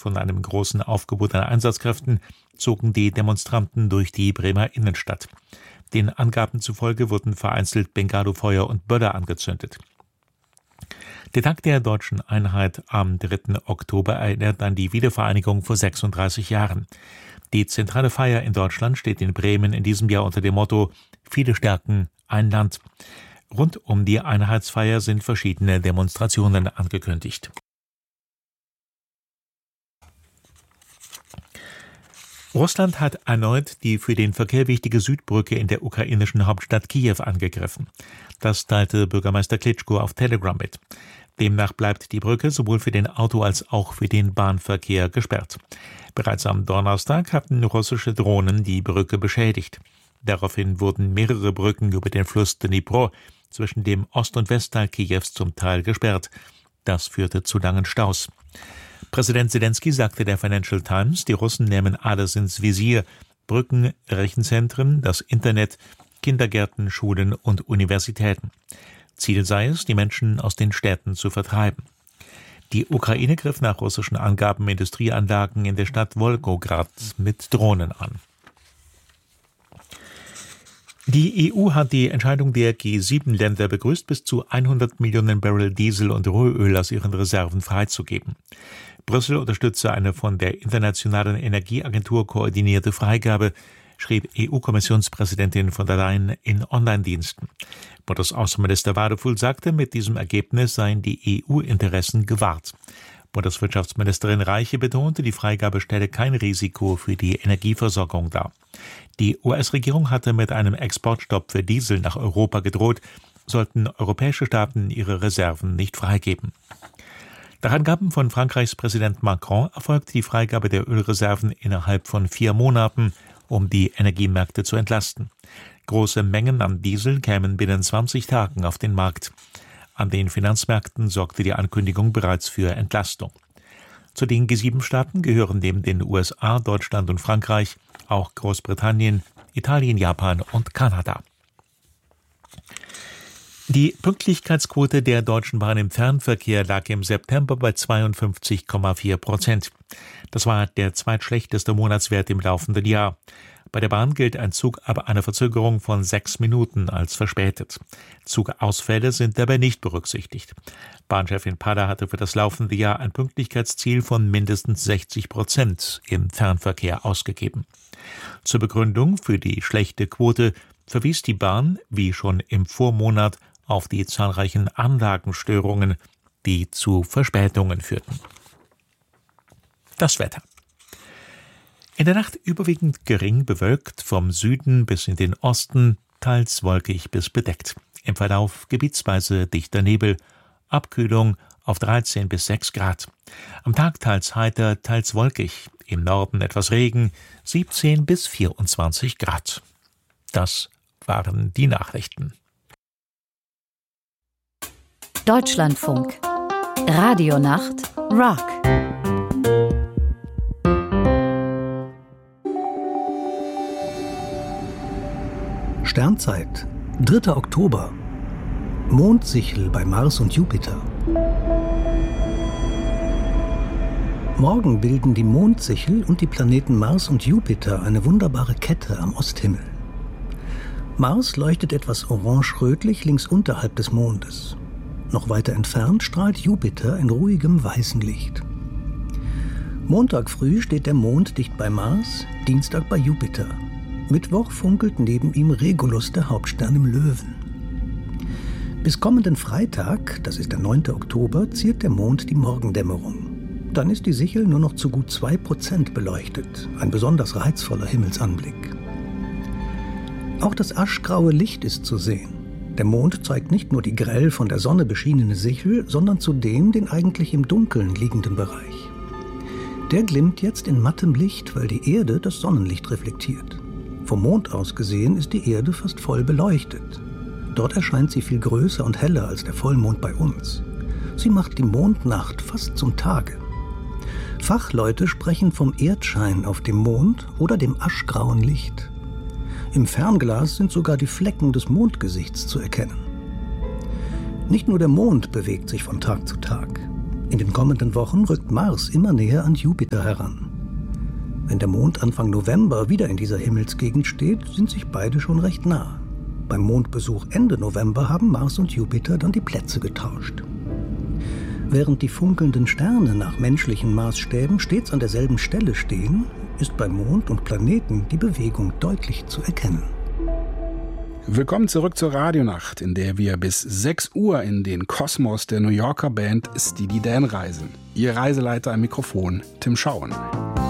von einem großen Aufgebot an Einsatzkräften zogen die Demonstranten durch die Bremer Innenstadt. Den Angaben zufolge wurden vereinzelt Bengalofeuer und Böller angezündet. Der Tag der deutschen Einheit am 3. Oktober erinnert an die Wiedervereinigung vor 36 Jahren. Die zentrale Feier in Deutschland steht in Bremen in diesem Jahr unter dem Motto »Viele Stärken, ein Land«. Rund um die Einheitsfeier sind verschiedene Demonstrationen angekündigt. Russland hat erneut die für den Verkehr wichtige Südbrücke in der ukrainischen Hauptstadt Kiew angegriffen. Das teilte Bürgermeister Klitschko auf Telegram mit. Demnach bleibt die Brücke sowohl für den Auto- als auch für den Bahnverkehr gesperrt. Bereits am Donnerstag hatten russische Drohnen die Brücke beschädigt. Daraufhin wurden mehrere Brücken über den Fluss Dnipro zwischen dem Ost- und Westteil Kiews zum Teil gesperrt. Das führte zu langen Staus. Präsident Selenskyj sagte der Financial Times, die Russen nehmen alles ins Visier: Brücken, Rechenzentren, das Internet, Kindergärten, Schulen und Universitäten. Ziel sei es, die Menschen aus den Städten zu vertreiben. Die Ukraine griff nach russischen Angaben Industrieanlagen in der Stadt Wolgograd mit Drohnen an. Die EU hat die Entscheidung der G7-Länder begrüßt, bis zu 100 Millionen Barrel Diesel und Rohöl aus ihren Reserven freizugeben. Brüssel unterstütze eine von der Internationalen Energieagentur koordinierte Freigabe, schrieb EU-Kommissionspräsidentin von der Leyen in Online-Diensten. Bundesaußenminister Wadefuhl sagte, mit diesem Ergebnis seien die EU-Interessen gewahrt. Bundeswirtschaftsministerin Reiche betonte, die Freigabe stelle kein Risiko für die Energieversorgung dar. Die US-Regierung hatte mit einem Exportstopp für Diesel nach Europa gedroht, sollten europäische Staaten ihre Reserven nicht freigeben. Nach Angaben von Frankreichs Präsident Macron erfolgt die Freigabe der Ölreserven innerhalb von 4 Monaten, um die Energiemärkte zu entlasten. Große Mengen an Diesel kämen binnen 20 Tagen auf den Markt. An den Finanzmärkten sorgte die Ankündigung bereits für Entlastung. Zu den G7-Staaten gehören neben den USA, Deutschland und Frankreich auch Großbritannien, Italien, Japan und Kanada. Die Pünktlichkeitsquote der Deutschen Bahn im Fernverkehr lag im September bei 52,4%. Das war der zweitschlechteste Monatswert im laufenden Jahr. Bei der Bahn gilt ein Zug ab einer Verzögerung von 6 Minuten als verspätet. Zugausfälle sind dabei nicht berücksichtigt. Bahnchefin Paller hatte für das laufende Jahr ein Pünktlichkeitsziel von mindestens 60% im Fernverkehr ausgegeben. Zur Begründung für die schlechte Quote verwies die Bahn, wie schon im Vormonat, auf die zahlreichen Anlagenstörungen, die zu Verspätungen führten. Das Wetter. In der Nacht überwiegend gering bewölkt, vom Süden bis in den Osten, teils wolkig bis bedeckt. Im Verlauf gebietsweise dichter Nebel, Abkühlung auf 13 bis 6 Grad. Am Tag teils heiter, teils wolkig, im Norden etwas Regen, 17 bis 24 Grad. Das waren die Nachrichten. Deutschlandfunk. Radionacht Rock. Sternzeit, 3. Oktober. Mondsichel bei Mars und Jupiter. Morgen bilden die Mondsichel und die Planeten Mars und Jupiter eine wunderbare Kette am Osthimmel. Mars leuchtet etwas orange-rötlich links unterhalb des Mondes. Noch weiter entfernt strahlt Jupiter in ruhigem weißem Licht. Montag früh steht der Mond dicht bei Mars, Dienstag bei Jupiter. Mittwoch funkelt neben ihm Regulus, der Hauptstern im Löwen. Bis kommenden Freitag, das ist der 9. Oktober, ziert der Mond die Morgendämmerung. Dann ist die Sichel nur noch zu gut 2% beleuchtet, ein besonders reizvoller Himmelsanblick. Auch das aschgraue Licht ist zu sehen. Der Mond zeigt nicht nur die grell von der Sonne beschienene Sichel, sondern zudem den eigentlich im Dunkeln liegenden Bereich. Der glimmt jetzt in mattem Licht, weil die Erde das Sonnenlicht reflektiert. Vom Mond aus gesehen ist die Erde fast voll beleuchtet. Dort erscheint sie viel größer und heller als der Vollmond bei uns. Sie macht die Mondnacht fast zum Tage. Fachleute sprechen vom Erdschein auf dem Mond oder dem aschgrauen Licht. Im Fernglas sind sogar die Flecken des Mondgesichts zu erkennen. Nicht nur der Mond bewegt sich von Tag zu Tag. In den kommenden Wochen rückt Mars immer näher an Jupiter heran. Wenn der Mond Anfang November wieder in dieser Himmelsgegend steht, sind sich beide schon recht nah. Beim Mondbesuch Ende November haben Mars und Jupiter dann die Plätze getauscht. Während die funkelnden Sterne nach menschlichen Maßstäben stets an derselben Stelle stehen, ist bei Mond und Planeten die Bewegung deutlich zu erkennen. Willkommen zurück zur Radionacht, in der wir bis 6 Uhr in den Kosmos der New Yorker Band Steely Dan reisen. Ihr Reiseleiter am Mikrofon, Tim Schauen.